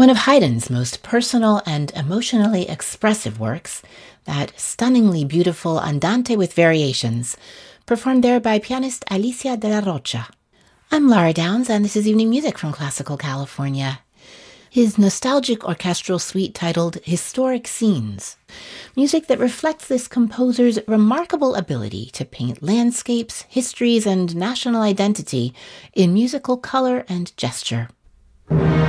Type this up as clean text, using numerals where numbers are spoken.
One of Haydn's most personal and emotionally expressive works, that stunningly beautiful Andante with Variations, performed there by pianist Alicia de la Rocha. I'm Laura Downs, and this is Evening Music from Classical California. His nostalgic orchestral suite titled Historic Scenes, music that reflects this composer's remarkable ability to paint landscapes, histories, and national identity in musical color and gesture.